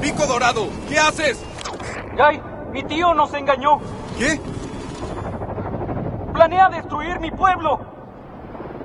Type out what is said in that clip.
Pico Dorado, ¿qué haces? ¡Ay! ¡Mi tío nos engañó! ¿Qué? ¡Planea destruir mi pueblo!